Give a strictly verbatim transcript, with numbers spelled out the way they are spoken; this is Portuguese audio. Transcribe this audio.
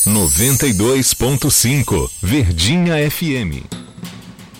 noventa e dois ponto cinco Verdinha F M.